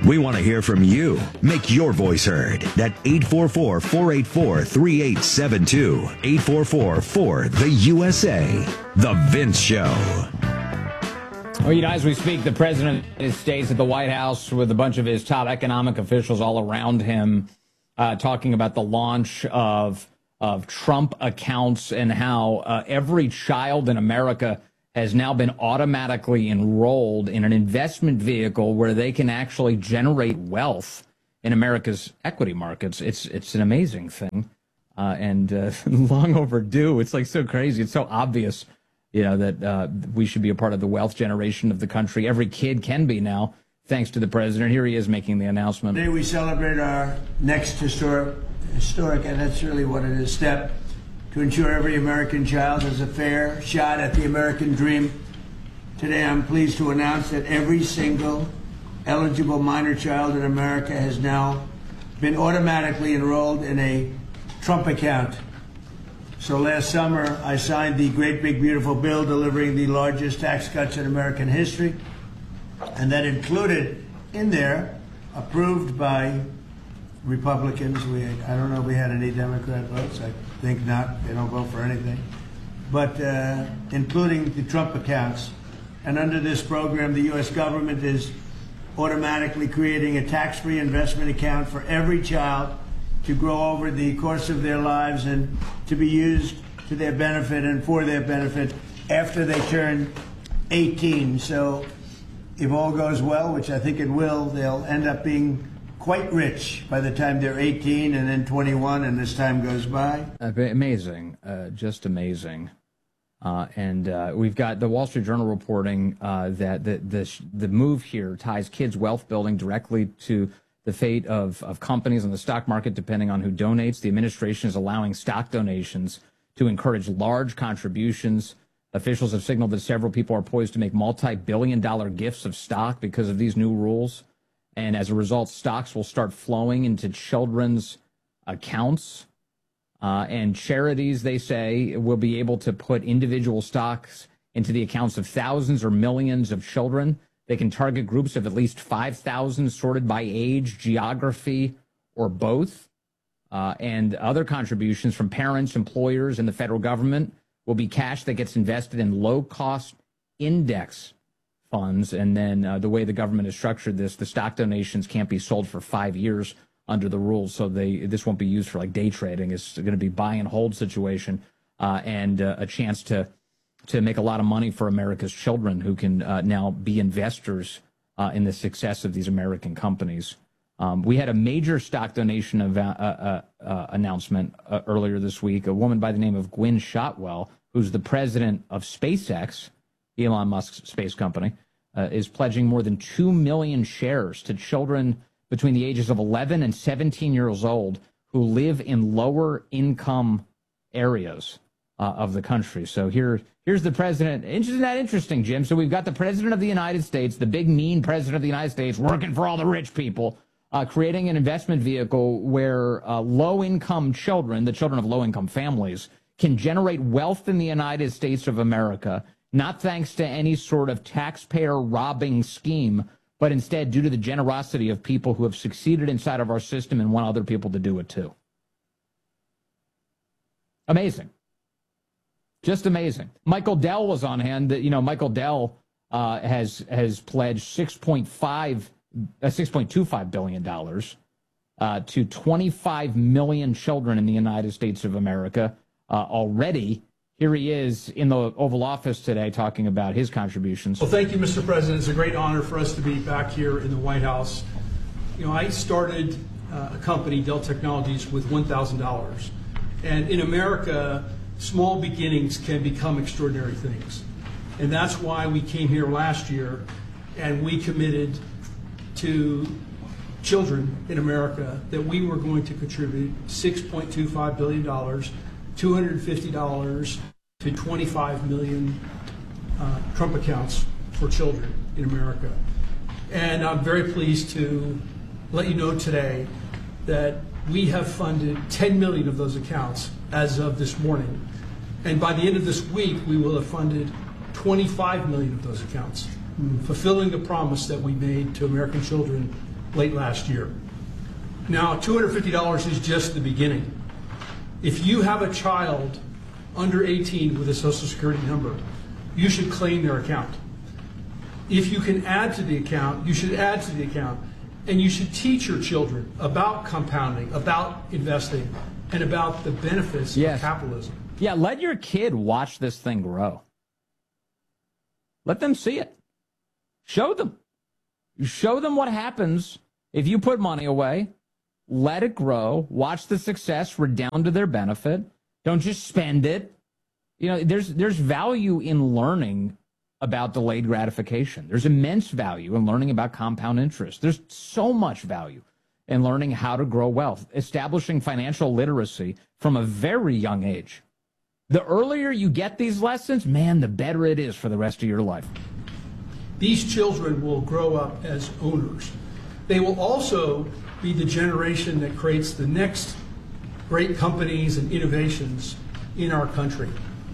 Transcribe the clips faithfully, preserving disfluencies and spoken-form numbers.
We want to hear from you. Make your voice heard at eight four four, four eight four, three eight seven two. eight four four, four, the U S A. The Vince Show. Well, you know, as we speak, the president is stays at the White House with a bunch of his top economic officials all around him, uh, talking about the launch of of Trump accounts and how uh, every child in America has now been automatically enrolled in an investment vehicle where they can actually generate wealth in America's equity markets. It's it's an amazing thing, uh, and uh, long overdue. It's like so crazy. It's so obvious. You know, that uh, we should be a part of the wealth generation of the country. Every kid can be now, thanks to the president. Here he is making the announcement. Today we celebrate our next historic, historic, and that's really what it is, step to ensure every American child has a fair shot at the American dream. Today I'm pleased to announce that every single eligible minor child in America has now been automatically enrolled in a Trump account. So last summer, I signed the Great Big Beautiful Bill delivering the largest tax cuts in American history. And that included in there, approved by Republicans. We, I don't know if we had any Democrat votes. I think not. They don't vote for anything. But uh, including the Trump accounts. And under this program, the U S government is automatically creating a tax-free investment account for every child to grow over the course of their lives and to be used to their benefit and for their benefit after they turn eighteen. So if all goes well, which I think it will, they'll end up being quite rich by the time they're eighteen and then twenty-one and as time goes by. Uh, amazing, uh, just amazing. Uh, and uh, we've got the Wall Street Journal reporting uh, that the, the, the move here ties kids' wealth building directly to the fate of, of companies on the stock market, depending on who donates. The administration is allowing stock donations to encourage large contributions. Officials have signaled that several people are poised to make multi-billion dollar gifts of stock because of these new rules. And as a result, stocks will start flowing into children's accounts. Uh, and charities, they say, will be able to put individual stocks into the accounts of thousands or millions of children. They can target groups of at least five thousand sorted by age, geography, or both. Uh, and other contributions from parents, employers, and the federal government will be cash that gets invested in low-cost index funds. And then uh, the way the government has structured this, the stock donations can't be sold for five years under the rules. So they this won't be used for like day trading. It's going to be buy and hold situation uh, and uh, a chance to to make a lot of money for America's children who can uh, now be investors uh, in the success of these American companies. Um, we had a major stock donation of, uh, uh, uh, announcement uh, earlier this week. A woman by the name of Gwynne Shotwell, who's the president of SpaceX, Elon Musk's space company, uh, is pledging more than two million shares to children between the ages of eleven and seventeen years old who live in lower income areas uh, of the country. So here, here's the president. Isn't that interesting, Jim? So we've got the president of the United States, the big mean president of the United States, working for all the rich people, uh, creating an investment vehicle where uh, low-income children, the children of low-income families, can generate wealth in the United States of America, not thanks to any sort of taxpayer-robbing scheme, but instead due to the generosity of people who have succeeded inside of our system and want other people to do it too. Amazing. Just amazing. Michael Dell was on hand. You know, Michael Dell uh, has has pledged six point five, uh, six point two five billion dollars uh, to twenty-five million children in the United States of America uh, already. Here he is in the Oval Office today talking about his contributions. Well, thank you, Mister President. It's a great honor for us to be back here in the White House. You know, I started uh, a company, Dell Technologies, with one thousand dollars. And in America, small beginnings can become extraordinary things. And that's why we came here last year and we committed to children in America that we were going to contribute six point two five billion dollars, two hundred fifty dollars to twenty-five million uh, Trump accounts for children in America. And I'm very pleased to let you know today that we have funded ten million of those accounts as of this morning. And by the end of this week, we will have funded twenty-five million of those accounts, fulfilling the promise that we made to American children late last year. Now, two hundred fifty dollars is just the beginning. If you have a child under eighteen with a Social Security number, you should claim their account. If you can add to the account, you should add to the account. And you should teach your children about compounding, about investing, and about the benefits yes. of capitalism. Yeah, let your kid watch this thing grow. Let them see it. Show them. Show them what happens if you put money away. Let it grow. Watch the success redound to their benefit. Don't just spend it. You know, there's there's value in learning about delayed gratification. There's immense value in learning about compound interest. There's so much value in learning how to grow wealth, establishing financial literacy from a very young age. The earlier you get these lessons, man, the better it is for the rest of your life. These children will grow up as owners. They will also be the generation that creates the next great companies and innovations in our country.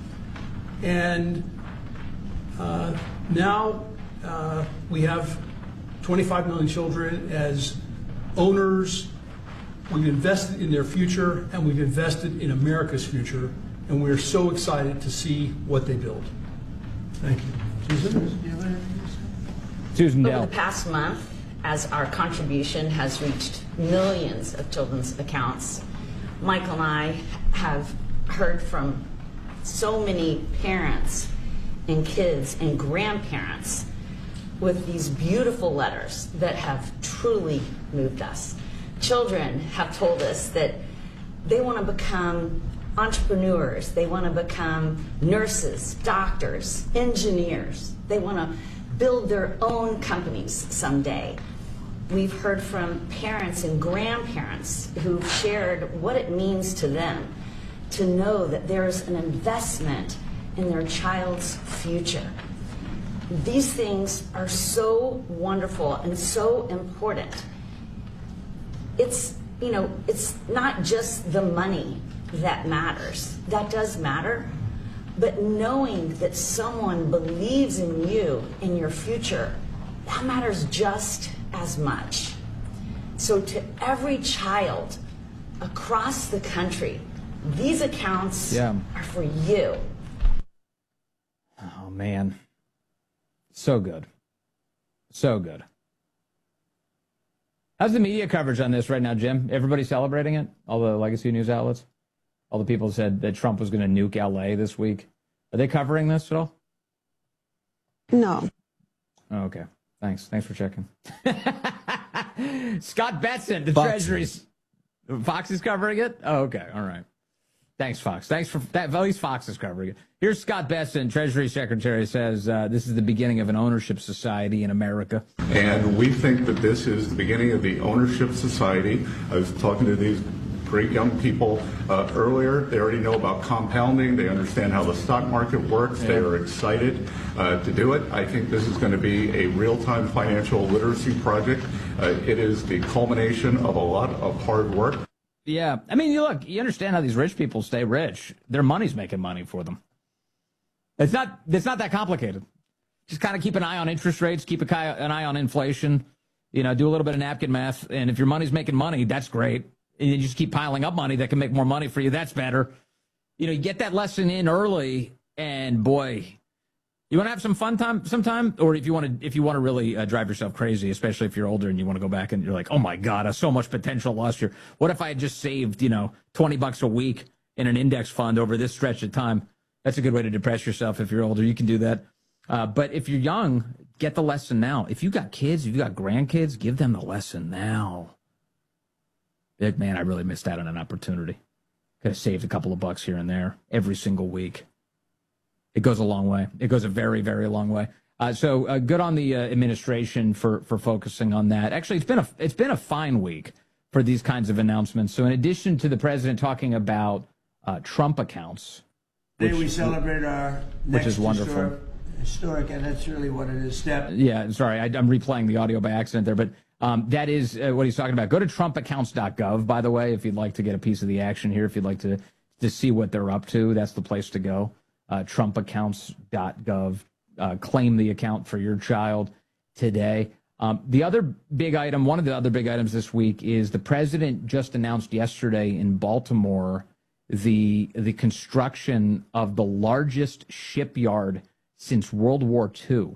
And Uh, now uh, we have twenty-five million children as owners. We've invested in their future, and we've invested in America's future, and we're so excited to see what they build. Thank you. Susan, do you have anything to say? Susan Dell. Over the past month, as our contribution has reached millions of children's accounts, Michael and I have heard from so many parents and kids and grandparents with these beautiful letters that have truly moved us. Children have told us that they want to become entrepreneurs, they want to become nurses, doctors, engineers. They want to build their own companies someday. We've heard from parents and grandparents who've shared what it means to them to know that there's an investment in their child's future. These things are so wonderful and so important. It's, you know, it's not just the money that matters. That does matter. But knowing that someone believes in you, in your future, that matters just as much. So to every child across the country, these accounts yeah. are for you. Oh, man. So good. So good. How's the media coverage on this right now, Jim? Everybody celebrating it? All the legacy news outlets? All the people said that Trump was going to nuke L A this week. Are they covering this at all? No. Oh, okay. Thanks. Thanks for checking. Scott Betson, the Fox. Treasury's... Fox is covering it? Oh, okay. All right. Thanks, Fox. Thanks for that. At least Fox is covering it. Here's Scott Betson, Treasury Secretary, says uh, this is the beginning of an ownership society in America. And we think that this is the beginning of the ownership society. I was talking to these great young people uh, earlier. They already know about compounding. They understand how the stock market works. Yeah. They are excited uh, to do it. I think this is going to be a real-time financial literacy project. Uh, it is the culmination of a lot of hard work. Yeah. I mean, you look, you understand how these rich people stay rich. Their money's making money for them. It's not, it's not that complicated. Just kind of keep an eye on interest rates, keep a, an eye on inflation, you know, do a little bit of napkin math. And if your money's making money, that's great. And you just keep piling up money that can make more money for you. That's better. You know, you get that lesson in early, and boy, you want to have some fun time sometime, or if you want to, if you want to really uh, drive yourself crazy, especially if you're older and you want to go back and you're like, oh my God, I have so much potential lost here. What if I had just saved, you know, twenty bucks a week in an index fund over this stretch of time? That's a good way to depress yourself. If you're older, you can do that. Uh, but if you're young, get the lesson now. If you got kids, if you got grandkids, give them the lesson now. Big man, I really missed out on an opportunity. Could have saved a couple of bucks here and there every single week. It goes a long way. It goes a very, very long way. Uh, so uh, good on the uh, administration for for focusing on that. Actually, it's been a it's been a fine week for these kinds of announcements. So in addition to the president talking about uh, Trump accounts, today which, we celebrate our which next is wonderful. Historic, historic, and that's really what it is. Step. Yeah, sorry, I, I'm replaying the audio by accident there, but um, that is uh, what he's talking about. Go to trump accounts dot gov, by the way, if you'd like to get a piece of the action here. If you'd like to to see what they're up to, that's the place to go. Uh, trump accounts dot gov. Uh, claim the account for your child today. Um, the other big item, one of the other big items this week is the president just announced yesterday in Baltimore the the construction of the largest shipyard since World War Two.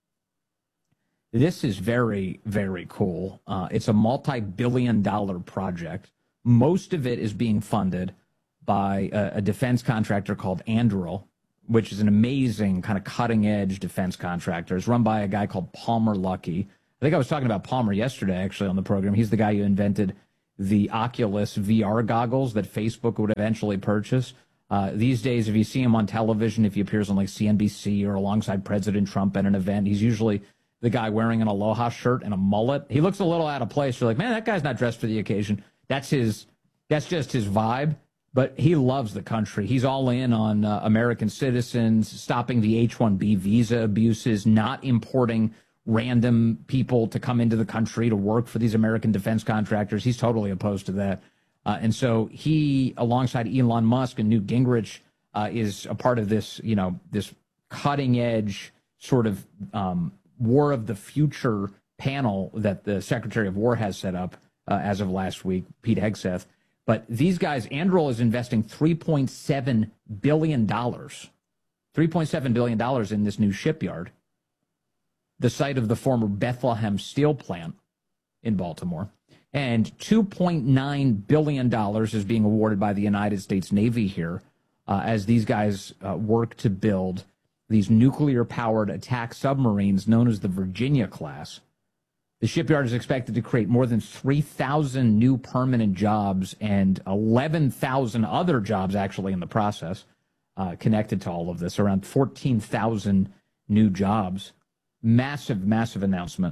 This is very, very cool. Uh, it's a multi-billion dollar project. Most of it is being funded by a, a defense contractor called Anduril, which is an amazing kind of cutting-edge defense contractor. It's run by a guy called Palmer Luckey. I think I was talking about Palmer yesterday, actually, on the program. He's the guy who invented the Oculus V R goggles that Facebook would eventually purchase. Uh, these days, if you see him on television, if he appears on like C N B C or alongside President Trump at an event, he's usually the guy wearing an Aloha shirt and a mullet. He looks a little out of place. You're like, man, that guy's not dressed for the occasion. That's his. That's just his vibe. But he loves the country. He's all in on uh, American citizens, stopping the H one B visa abuses, not importing random people to come into the country to work for these American defense contractors. He's totally opposed to that. Uh, and so he, alongside Elon Musk and Newt Gingrich, uh, is a part of this, you know, this cutting edge sort of um, war of the future panel that the Secretary of War has set up uh, as of last week, Pete Hegseth. But these guys, Anduril is investing three point seven billion dollars, three point seven billion dollars in this new shipyard, the site of the former Bethlehem Steel plant in Baltimore. And two point nine billion dollars is being awarded by the United States Navy here uh, as these guys uh, work to build these nuclear-powered attack submarines known as the Virginia class. The shipyard is expected to create more than three thousand new permanent jobs and eleven thousand other jobs actually in the process uh, connected to all of this, around fourteen thousand new jobs. Massive, massive announcement.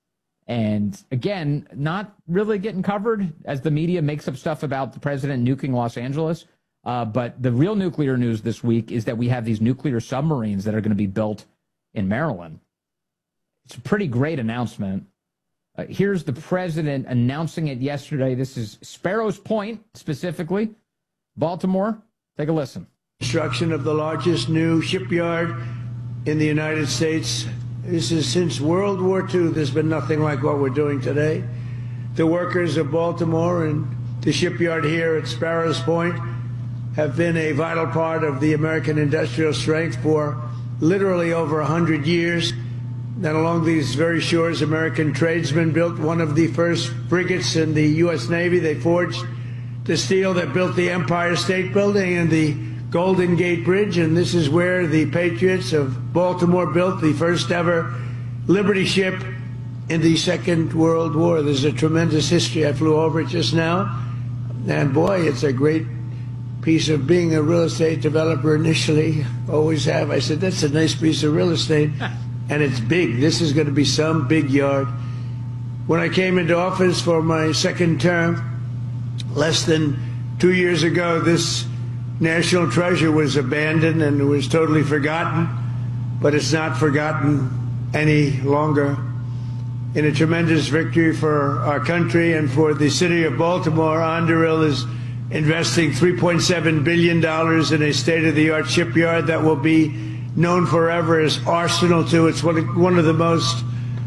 And again, not really getting covered as the media makes up stuff about the president nuking Los Angeles. Uh, but the real nuclear news this week is that we have these nuclear submarines that are going to be built in Maryland. It's a pretty great announcement. Uh, here's the president announcing it yesterday. This is Sparrows Point, specifically, Baltimore. Take a listen. Construction of the largest new shipyard in the United States. This is since World War Two. There's been nothing like what we're doing today. The workers of Baltimore and the shipyard here at Sparrows Point have been a vital part of the American industrial strength for literally over one hundred years. And along these very shores, American tradesmen built one of the first frigates in the U S Navy. They forged the steel that built the Empire State Building and the Golden Gate Bridge, and this is where the Patriots of Baltimore built the first ever Liberty ship in the Second World War. There's a tremendous history. I flew over it just now, and boy, it's a great piece of being a real estate developer initially. Always have. I said, that's a nice piece of real estate, and it's big. This is going to be some big yard. When I came into office for my second term, less than two years ago, this national treasure was abandoned and it was totally forgotten, but it's not forgotten any longer. In a tremendous victory for our country and for the city of Baltimore, Anduril is investing three point seven billion dollars in a state-of-the-art shipyard that will be known forever as Arsenal two. It's one of, one of the most,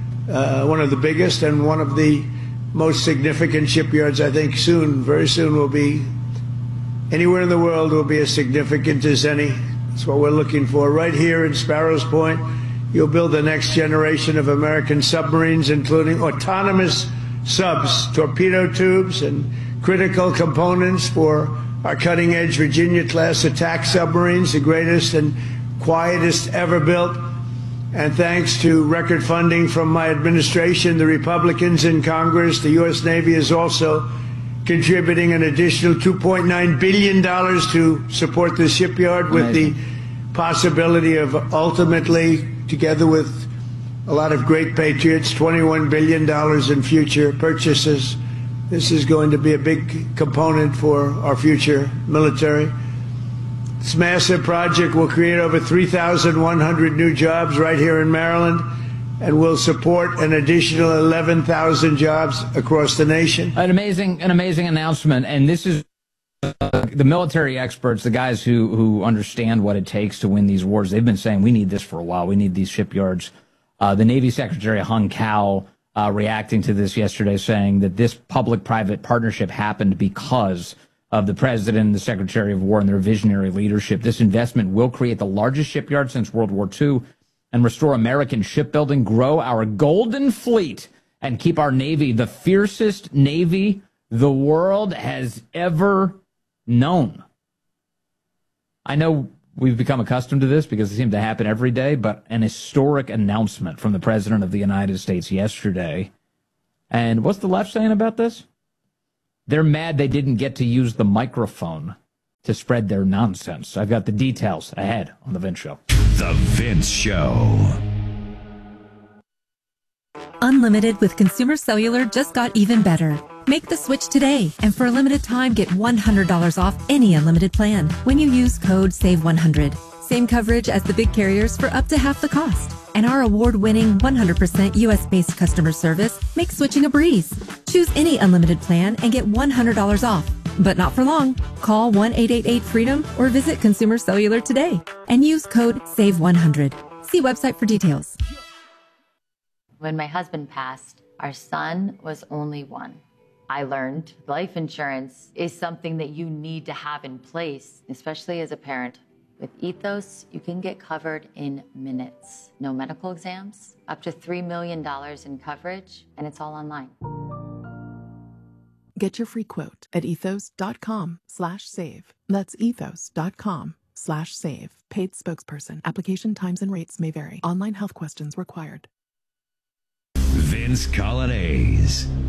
uh, one of the biggest and one of the most significant shipyards. I think soon, very soon, will be anywhere in the world will be as significant as any. That's what we're looking for. Right here in Sparrows Point, you'll build the next generation of American submarines, including autonomous subs, torpedo tubes, and critical components for our cutting-edge Virginia-class attack submarines, the greatest and quietest ever built. And thanks to record funding from my administration, the Republicans in Congress, the U S Navy is also contributing an additional two point nine billion dollars to support the shipyard, with Amazing. the possibility of ultimately, together with a lot of great patriots, twenty-one billion dollars in future purchases. This is going to be a big component for our future military. This massive project will create over three thousand one hundred new jobs right here in Maryland, and will support an additional eleven thousand jobs across the nation. An amazing, an amazing announcement. And this is uh, the military experts, the guys who, who understand what it takes to win these wars. They've been saying we need this for a while. We need these shipyards. Uh, the Navy Secretary Hung Cao uh, reacting to this yesterday, saying that this public-private partnership happened because of the president and the secretary of war and their visionary leadership. This investment will create the largest shipyard since World War Two and restore American shipbuilding, grow our golden fleet, and keep our Navy the fiercest Navy the world has ever known. I know we've become accustomed to this because it seems to happen every day, but an historic announcement from the President of the United States yesterday. And what's the left saying about this? They're mad they didn't get to use the microphone to spread their nonsense. I've got the details ahead on The Vince Show. The Vince Show. Unlimited with Consumer Cellular just got even better. Make the switch today, and for a limited time, get one hundred dollars off any unlimited plan when you use code save one hundred. Same coverage as the big carriers for up to half the cost. And our award-winning one hundred percent U S-based customer service makes switching a breeze. Choose any unlimited plan and get one hundred dollars off. But not for long. Call one eight eight eight freedom or visit Consumer Cellular today and use code save one hundred. See website for details. When my husband passed, our son was only one. I learned life insurance is something that you need to have in place, especially as a parent. With Ethos, you can get covered in minutes. No medical exams, up to three million dollars in coverage, and it's all online. Get your free quote at ethos.com slash save. That's ethos.com slash save. Paid spokesperson. Application times and rates may vary. Online health questions required. Vince Coglianese.